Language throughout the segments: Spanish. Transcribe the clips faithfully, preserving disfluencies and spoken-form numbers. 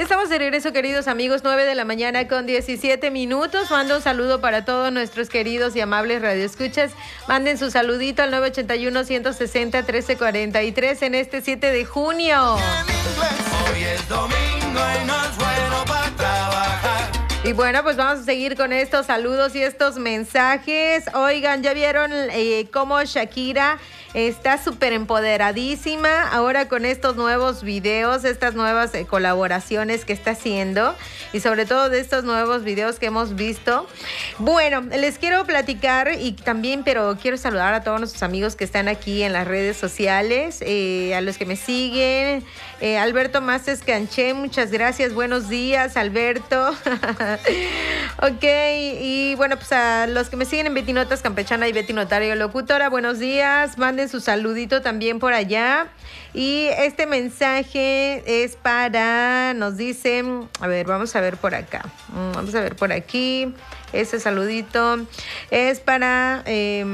Estamos de regreso, queridos amigos, nueve de la mañana con diecisiete minutos. Mando un saludo para todos nuestros queridos y amables radioescuchas. Manden su saludito al nueve ochenta y uno, ciento sesenta, trece cuarenta y tres en este siete de junio. Hoy es domingo y no es bueno para trabajar. Y bueno, pues vamos a seguir con estos saludos y estos mensajes. Oigan, ¿ya vieron eh, cómo Shakira está súper empoderadísima ahora con estos nuevos videos, estas nuevas eh, colaboraciones que está haciendo y sobre todo de estos nuevos videos que hemos visto? Bueno, les quiero platicar y también, pero quiero saludar a todos nuestros amigos que están aquí en las redes sociales, eh, a los que me siguen. Eh, Alberto Mastes Canché, muchas gracias, buenos días, Alberto. Ok, y bueno, pues a los que me siguen en Betty Notas Campechana y Betty Notario Locutora, buenos días, manden su saludito también por allá. Y este mensaje es para, nos dice, a ver, vamos a ver por acá, vamos a ver por aquí. Ese saludito es para, eh,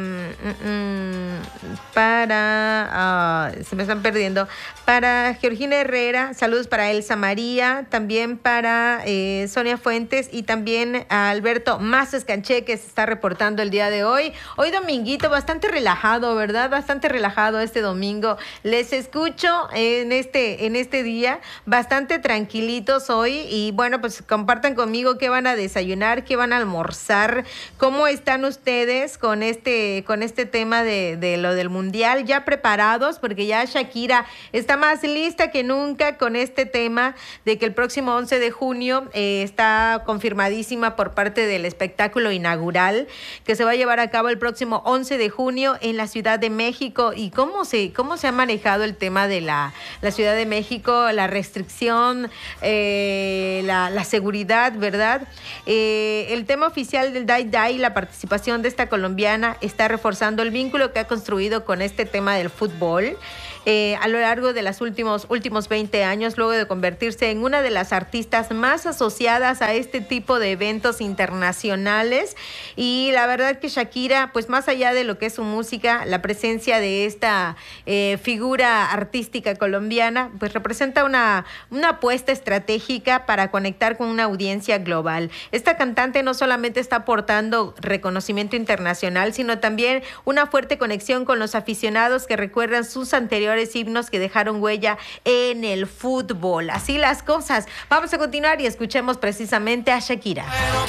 para, uh, se me están perdiendo, para Georgina Herrera, saludos para Elsa María, también para eh, Sonia Fuentes y también a Alberto Mazes Canché, que se está reportando el día de hoy. Hoy dominguito, bastante relajado, ¿verdad? Bastante relajado este domingo. Les escucho en este, en este día, bastante tranquilitos hoy y bueno, pues compartan conmigo qué van a desayunar, qué van a almorzar, cómo están ustedes con este con este tema de, de lo del mundial, ya preparados, porque ya Shakira está más lista que nunca con este tema de que el próximo once de junio eh, está confirmadísima por parte del espectáculo inaugural que se va a llevar a cabo el próximo once de junio en la Ciudad de México. Y cómo se cómo se ha manejado el tema de la, la Ciudad de México, la restricción, eh, la, la seguridad, ¿verdad? Eh, el tema oficial del Dai Dai, la participación de esta colombiana está reforzando el vínculo que ha construido con este tema del fútbol eh, a lo largo de los últimos, últimos veinte años, luego de convertirse en una de las artistas más asociadas a este tipo de eventos internacionales. Y la verdad que Shakira, pues más allá de lo que es su música, la presencia de esta eh, figura artística colombiana, pues representa una, una apuesta estratégica para conectar con una audiencia global. Esta cantante no solamente está aportando reconocimiento internacional, sino también una fuerte conexión con los aficionados que recuerdan sus anteriores himnos que dejaron huella en el fútbol. Así las cosas. Vamos a continuar y escuchemos precisamente a Shakira. Bueno